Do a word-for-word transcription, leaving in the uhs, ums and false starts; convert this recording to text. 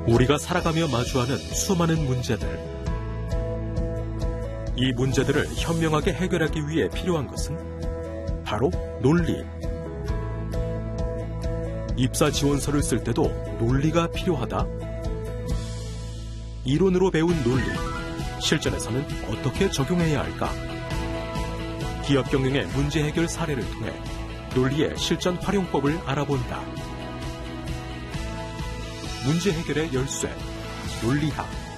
우리가 살아가며 마주하는 수많은 문제들. 이 문제들을 현명하게 해결하기 위해 필요한 것은 바로 논리. 입사 지원서를 쓸 때도 논리가 필요하다. 이론으로 배운 논리, 실전에서는 어떻게 적용해야 할까? 기업 경영의 문제 해결 사례를 통해 논리의 실전 활용법을 알아본다. 문제 해결의 열쇠, 논리학.